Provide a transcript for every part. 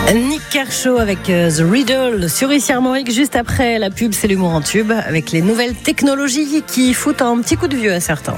Nick Kershaw avec The Riddle sur Ici Armorique. Juste après la pub, c'est l'humour en tube avec les nouvelles technologies qui foutent un petit coup de vieux à certains.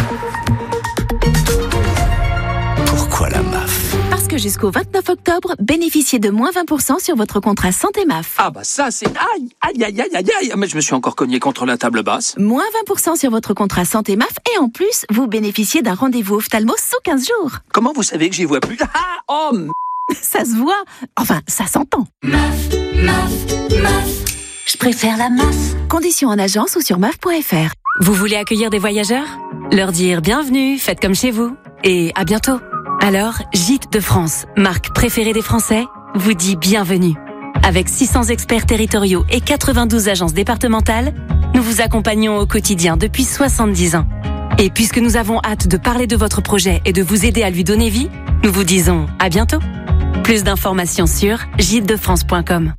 Pourquoi la MAF ? Parce que jusqu'au 29 octobre, bénéficiez de moins 20% sur votre contrat santé MAF. Ah bah ça c'est... Aïe. Mais je me suis encore cogné contre la table basse. Moins 20% sur votre contrat santé MAF et en plus, vous bénéficiez d'un rendez-vous ophtalmo sous 15 jours. Comment vous savez que j'y vois plus ? Ça se voit. Enfin, ça s'entend. MAF. Je préfère la MAF. Conditions en agence ou sur maf.fr. Vous voulez accueillir des voyageurs ? Leur dire bienvenue, faites comme chez vous. Et à bientôt. Alors, Gîtes de France, marque préférée des Français, vous dit bienvenue. Avec 600 experts territoriaux et 92 agences départementales, nous vous accompagnons au quotidien depuis 70 ans. Et puisque nous avons hâte de parler de votre projet et de vous aider à lui donner vie, nous vous disons à bientôt. Plus d'informations sur gîtesdefrance.com.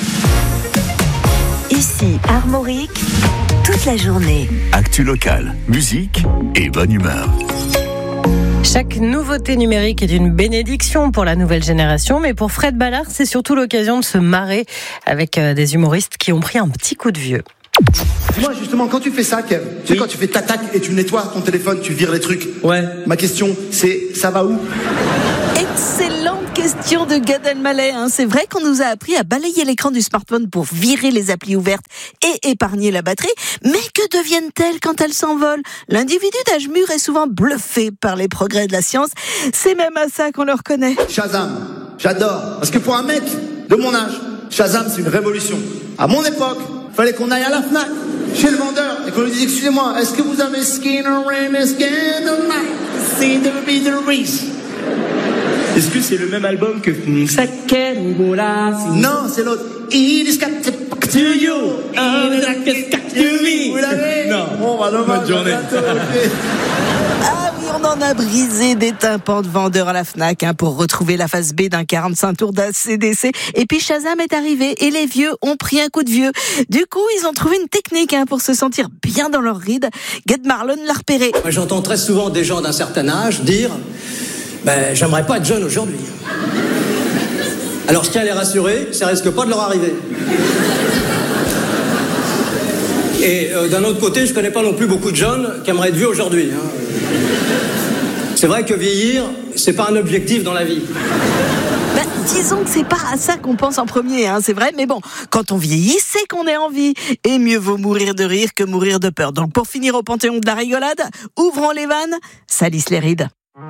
Ici Armorique, toute la journée. Actu locale, musique et bonne humeur. Chaque nouveauté numérique est une bénédiction pour la nouvelle génération, mais pour Fred Ballard, c'est surtout l'occasion de se marrer avec des humoristes qui ont pris un petit coup de vieux. Dis-moi justement, quand tu fais ça, Kev, tu sais quand tu fais tac et tu nettoies ton téléphone, tu vires les trucs. Ouais. Ma question, c'est ça va où ? Excellente question de Gad Elmaleh. C'est vrai qu'on nous a appris à balayer l'écran du smartphone pour virer les applis ouvertes et épargner la batterie. Mais que deviennent-elles quand elles s'envolent ? L'individu d'âge mûr est souvent bluffé par les progrès de la science. C'est même à ça qu'on le reconnaît. Shazam, j'adore. Parce que pour un mec de mon âge, Shazam, c'est une révolution. À mon époque, fallait qu'on aille à la Fnac, chez le vendeur, et qu'on lui dise, excusez-moi, est-ce que vous avez Skinner and Skinner See the be the Reese. Est-ce que c'est le même album que Non, c'est l'autre. It is got to you. It is got to me. Vous l'avez ? Non. Bon, bah, dommage. Bonne journée. Ah oui, on en a brisé des tympans de vendeurs à la Fnac pour retrouver la face B d'un 45 tours d'ACDC. Et puis Shazam est arrivé et les vieux ont pris un coup de vieux. Du coup, ils ont trouvé une technique pour se sentir bien dans leur ride. Gad Marlon l'a repéré. Moi, j'entends très souvent des gens d'un certain âge dire j'aimerais pas être jeune aujourd'hui. Alors je tiens à les rassurer, ça risque pas de leur arriver. Et d'un autre côté, je connais pas non plus beaucoup de jeunes qui aimeraient être vieux aujourd'hui. C'est vrai que vieillir, c'est pas un objectif dans la vie. Disons que c'est pas à ça qu'on pense en premier, c'est vrai, mais bon, quand on vieillit, c'est qu'on est en vie. Et mieux vaut mourir de rire que mourir de peur. Donc pour finir au panthéon de la rigolade, ouvrons les vannes, salissent les rides.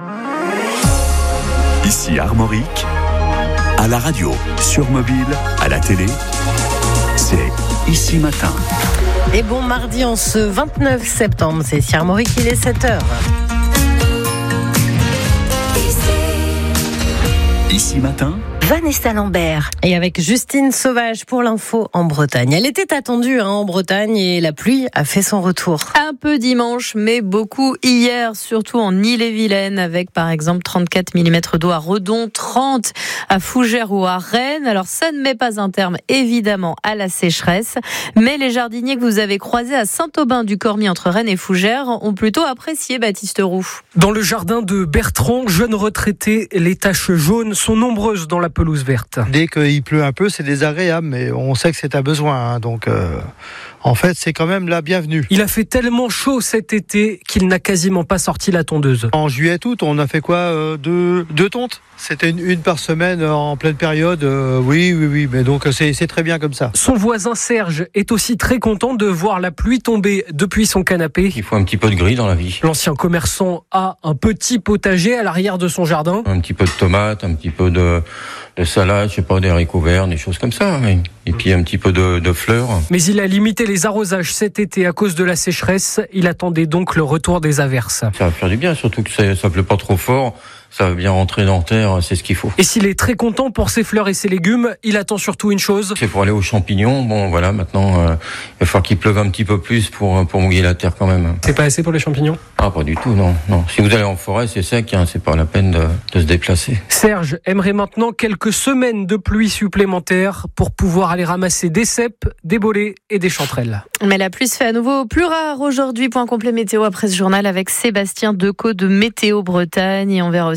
Ici Armorique, à la radio, sur mobile, à la télé, c'est Ici Matin. Et bon mardi en ce 29 septembre, c'est Ici Armorique, il est 7h. Ici Matin, Vanessa Lambert. Et avec Justine Sauvage pour l'info en Bretagne. Elle était attendue en Bretagne et la pluie a fait son retour. Un peu dimanche, mais beaucoup hier, surtout en Ille-et-Vilaine, avec par exemple 34 mm d'eau à Redon, 30 à Fougères ou à Rennes. Alors ça ne met pas un terme évidemment à la sécheresse, mais les jardiniers que vous avez croisés à Saint-Aubin-du-Cormier entre Rennes et Fougères ont plutôt apprécié, Baptiste Roux. Dans le jardin de Bertrand, jeune retraité, les taches jaunes sont nombreuses dans la pelouse verte. Dès qu'il pleut un peu, c'est désagréable, mais on sait que c'est un besoin, donc en fait, c'est quand même la bienvenue. Il a fait tellement chaud cet été qu'il n'a quasiment pas sorti la tondeuse. En juillet, août, on a fait quoi, deux tontes. C'était une par semaine en pleine période. Oui, mais donc c'est très bien comme ça. Son voisin Serge est aussi très content de voir la pluie tomber depuis son canapé. Il faut un petit peu de gris dans la vie. L'ancien commerçant a un petit potager à l'arrière de son jardin. Un petit peu de tomates, un petit peu de salade, je sais pas, des haricots verts, des choses comme ça. Oui. Et puis un petit peu de fleurs. Mais il a limité les arrosages cet été à cause de la sécheresse. Il attendait donc le retour des averses. Ça va faire du bien, surtout que ça pleut pas trop fort. Ça va bien rentrer dans terre, c'est ce qu'il faut. Et s'il est très content pour ses fleurs et ses légumes, il attend surtout une chose. C'est pour aller aux champignons. Bon, voilà, maintenant, il va falloir qu'il pleuve un petit peu plus pour mouiller la terre quand même. C'est pas assez pour les champignons ? Ah, pas du tout, non. Si vous allez en forêt, c'est sec, c'est pas la peine de se déplacer. Serge aimerait maintenant quelques semaines de pluie supplémentaires pour pouvoir aller ramasser des cèpes, des bolets et des chanterelles. Mais la pluie se fait à nouveau plus rare aujourd'hui. Point complet météo après ce journal avec Sébastien Decaux de Météo Bretagne. Et on verra aussi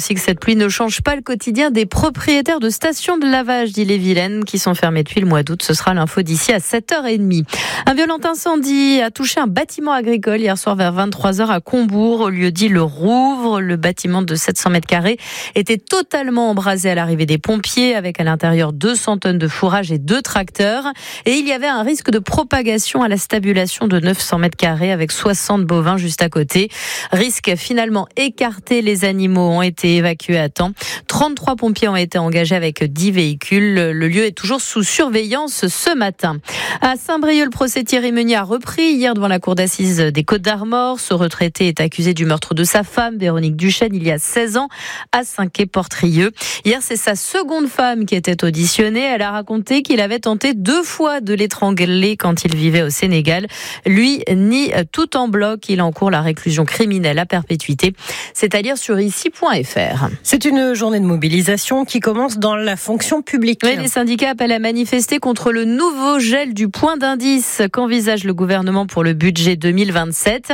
aussi que cette pluie ne change pas le quotidien des propriétaires de stations de lavage d'Ille-et-Vilaine qui sont fermées depuis le mois d'août. Ce sera l'info d'ici à 7h30. Un violent incendie a touché un bâtiment agricole hier soir vers 23h à Combourg, au lieu-dit Le Rouvre. Le bâtiment de 700 mètres carrés était totalement embrasé à l'arrivée des pompiers, avec à l'intérieur 200 tonnes de fourrage et 2 tracteurs. Et il y avait un risque de propagation à la stabulation de 900 mètres carrés avec 60 bovins juste à côté. Risque finalement écarté, les animaux ont été évacués à temps. 33 pompiers ont été engagés avec 10 véhicules. Le lieu est toujours sous surveillance ce matin. À Saint-Brieuc, le procès Thierry Meunier a repris hier devant la cour d'assises des Côtes-d'Armor. Ce retraité est accusé du meurtre de sa femme, Véronique Duchesne, il y a 16 ans, à Saint-Quay-Portrieux. Hier, c'est sa seconde femme qui était auditionnée. Elle a raconté qu'il avait tenté 2 fois de l'étrangler quand il vivait au Sénégal. Lui nie tout en bloc. Il encourt la réclusion criminelle à perpétuité. C'est à lire sur ici.fr. C'est une journée de mobilisation qui commence dans la fonction publique. Oui, les syndicats appellent à manifester contre le nouveau gel du point d'indice qu'envisage le gouvernement pour le budget 2027.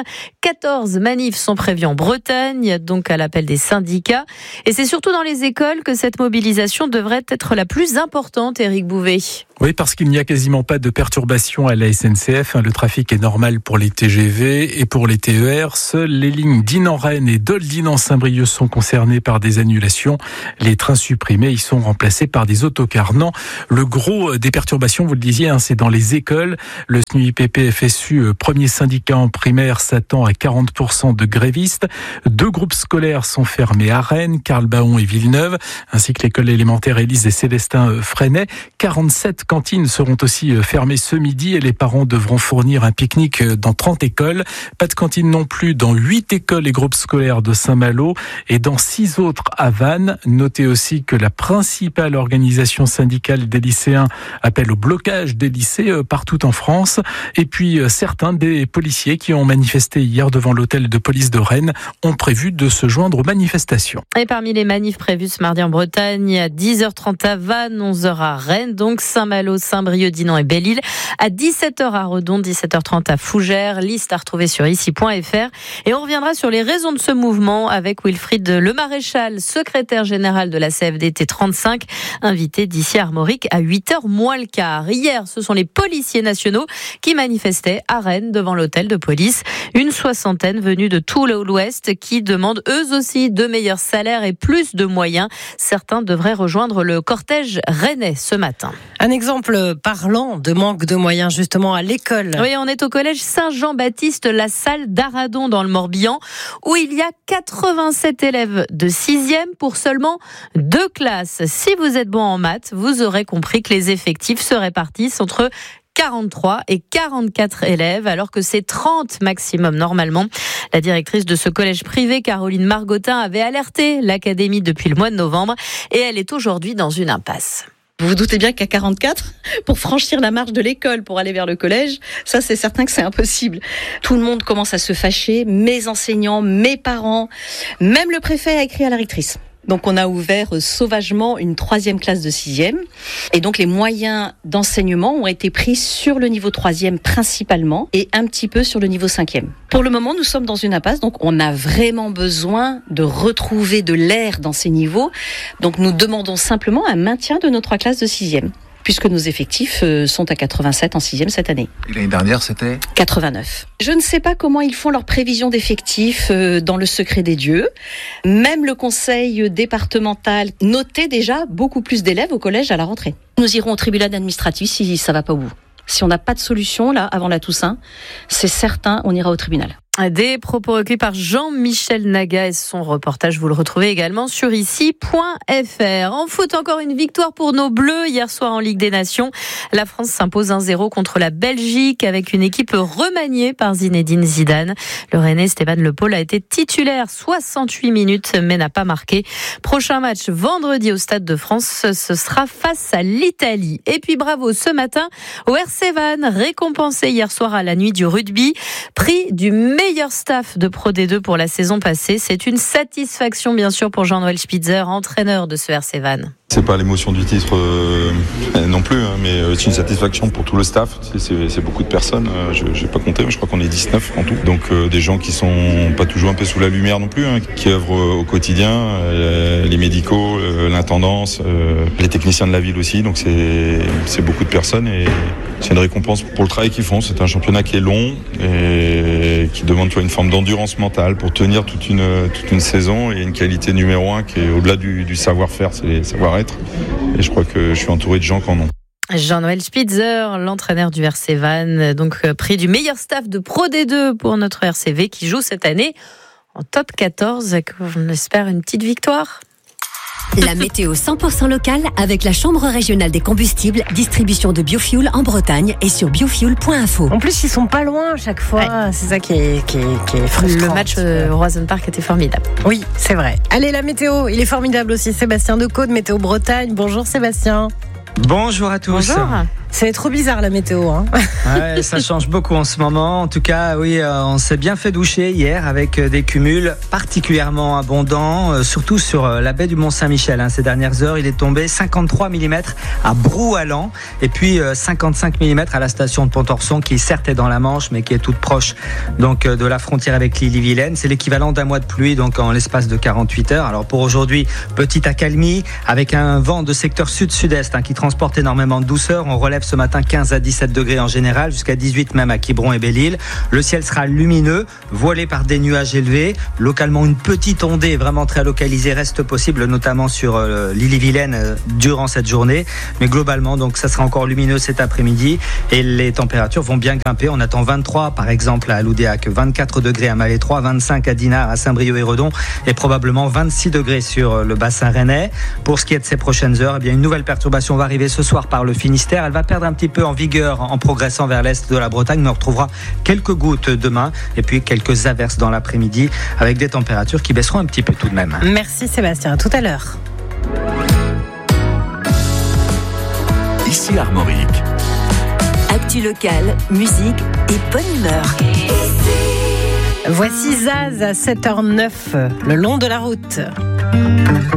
14 manifs sont prévus en Bretagne, donc à l'appel des syndicats. Et c'est surtout dans les écoles que cette mobilisation devrait être la plus importante, Éric Bouvet. Oui, parce qu'il n'y a quasiment pas de perturbation à la SNCF. Le trafic est normal pour les TGV et pour les TER. Seules les lignes Dinan-Rennes et Dole-Dinan-Saint-Brieuc sont concernées par des annulations. Les trains supprimés y sont remplacés par des autocars. Non, le gros des perturbations, vous le disiez, c'est dans les écoles. Le SNUIPP-FSU, premier syndicat en primaire, s'attend à 40% de grévistes. 2 groupes scolaires sont fermés à Rennes, Carl-Baon et Villeneuve, ainsi que l'école élémentaire Élise et Célestin Freinet. 47 cantines seront aussi fermées ce midi et les parents devront fournir un pique-nique dans 30 écoles. Pas de cantine non plus dans 8 écoles et groupes scolaires de Saint-Malo et dans 6 autres à Vannes. Notez aussi que la principale organisation syndicale des lycéens appelle au blocage des lycées partout en France. Et puis certains des policiers qui ont manifesté hier devant l'hôtel de police de Rennes ont prévu de se joindre aux manifestations. Et parmi les manifs prévus ce mardi en Bretagne, à 10h30 à Vannes, 11h à Rennes, donc Saint-Malo, Saint-Brieuc, Dinan et Belle-Île, à 17h à Redon, 17h30 à Fougères, liste à retrouver sur ici.fr. Et on reviendra sur les raisons de ce mouvement avec Wilfried Lemaréchal, secrétaire général de la CFDT 35, invité d'ici à Armorique à 8h moins le quart. Hier, ce sont les policiers nationaux qui manifestaient à Rennes devant l'hôtel de police. Une soixantaine venus de tout l'Ouest qui demandent eux aussi de meilleurs salaires et plus de moyens. Certains devraient rejoindre le cortège rennais ce matin. Un exemple parlant de manque de moyens justement à l'école. Oui, on est au collège Saint-Jean-Baptiste, la salle d'Aradon dans le Morbihan, où il y a 87 élèves de 6e pour seulement 2 classes. Si vous êtes bon en maths, vous aurez compris que les effectifs se répartissent entre 43 et 44 élèves, alors que c'est 30 maximum normalement. La directrice de ce collège privé, Caroline Margotin, avait alerté l'académie depuis le mois de novembre et elle est aujourd'hui dans une impasse. Vous vous doutez bien qu'à 44, pour franchir la marche de l'école pour aller vers le collège, ça c'est certain que c'est impossible. Tout le monde commence à se fâcher, mes enseignants, mes parents, même le préfet a écrit à la rectrice. Donc on a ouvert sauvagement une 3e classe de 6e. Et donc les moyens d'enseignement ont été pris sur le niveau 3e principalement et un petit peu sur le niveau 5e. Pour le moment, nous sommes dans une impasse, donc on a vraiment besoin de retrouver de l'air dans ces niveaux. Donc nous demandons simplement un maintien de nos 3 classes de 6e. Puisque nos effectifs sont à 87 en 6e cette année. Et l'année dernière, c'était 89. Je ne sais pas comment ils font leur prévision d'effectifs dans le secret des dieux. Même le conseil départemental notait déjà beaucoup plus d'élèves au collège à la rentrée. Nous irons au tribunal administratif si ça va pas au bout. Si on n'a pas de solution là avant la Toussaint, c'est certain, on ira au tribunal. Des propos recueillis par Jean-Michel Naga et son reportage, vous le retrouvez également sur ici.fr. En foot, encore une victoire pour nos Bleus hier soir en Ligue des Nations. La France s'impose 1-0 contre la Belgique avec une équipe remaniée par Zinedine Zidane. Le Rennais Stéphane Le Paul a été titulaire 68 minutes mais n'a pas marqué. Prochain match vendredi au Stade de France, ce sera face à l'Italie. Et puis bravo ce matin au RC Vannes, récompensé hier soir à la nuit du rugby, prix du meilleur meilleur staff de Pro D2 pour la saison passée. C'est une satisfaction bien sûr pour Jean-Noël Spitzer, entraîneur de ce RC Vannes. C'est pas l'émotion du titre non plus, mais c'est une satisfaction pour tout le staff. C'est beaucoup de personnes. Je n'ai pas compté, mais je crois qu'on est 19 en tout. Donc des gens qui sont pas toujours un peu sous la lumière non plus, qui œuvrent au quotidien, les médicaux, l'intendance, les techniciens de la ville aussi. Donc c'est beaucoup de personnes et c'est une récompense pour le travail qu'ils font. C'est un championnat qui est long et qui demande une forme d'endurance mentale pour tenir toute une saison et une qualité numéro 1 qui est au-delà du savoir-faire, c'est les savoir-être. Et je crois que je suis entouré de gens qui en ont. Jean-Noël Spitzer, l'entraîneur du RC Vannes, donc prix du meilleur staff de Pro D2 pour notre RCV qui joue cette année en top 14. On espère une petite victoire. La météo 100% locale avec la Chambre régionale des combustibles, distribution de biofuel en Bretagne et sur biofuel.info. En plus, ils sont pas loin à chaque fois. Ouais. C'est ça qui est frustrant. Le match au Roison Park était formidable. Oui, c'est vrai. Allez, la météo, il est formidable aussi. Sébastien Decaux de Météo Bretagne. Bonjour Sébastien. Bonjour à tous. Bonjour. C'est trop bizarre la météo. Ouais, ça change beaucoup en ce moment. En tout cas, oui, on s'est bien fait doucher hier avec des cumuls particulièrement abondants, surtout sur la baie du Mont-Saint-Michel. Ces dernières heures, il est tombé 53 mm à Brouallan et puis 55 mm à la station de Pontorson qui certes est dans la Manche mais qui est toute proche donc de la frontière avec l'Ille-et-Vilaine. C'est l'équivalent d'un mois de pluie donc en l'espace de 48 heures. Alors pour aujourd'hui, petite accalmie avec un vent de secteur sud-sud-est qui transporte énormément de douceur. On relève ce matin 15 à 17 degrés en général, jusqu'à 18 même à Quiberon et Belle-Île. Le ciel sera lumineux, voilé par des nuages élevés. Localement, une petite ondée vraiment très localisée reste possible, notamment sur l'Ille-et-Vilaine durant cette journée. Mais globalement, donc, ça sera encore lumineux cet après-midi et les températures vont bien grimper. On attend 23 par exemple à Loudéac, 24 degrés à Malétroit, 25 à Dinard, à Saint-Brieuc et Redon et probablement 26 degrés sur le bassin rennais. Pour ce qui est de ces prochaines heures, une nouvelle perturbation va arriver ce soir par le Finistère. Elle va perdre un petit peu en vigueur en progressant vers l'est de la Bretagne, mais on retrouvera quelques gouttes demain et puis quelques averses dans l'après-midi avec des températures qui baisseront un petit peu tout de même. Merci Sébastien, à tout à l'heure. Ici Armorique. Actu locale, musique et bonne humeur. Voici Zaz à 7h09, le long de la route.